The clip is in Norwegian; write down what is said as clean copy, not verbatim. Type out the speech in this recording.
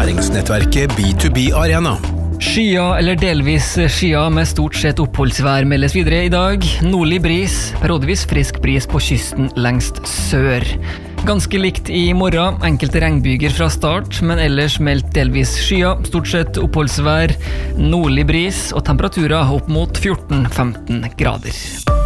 læringsnettverket B2B Arena. Skyer eller delvis skyer med stort sett oppholdsvær meldes videre i dag. Nordlig bris, periodvis frisk bris på kysten lengst sør. Ganske likt i morgen, enkelte regnbyger fra start, men ellers meldt delvis skyer, stort sett oppholdsvær, nordlig bris og temperaturer opp mot 14-15 grader.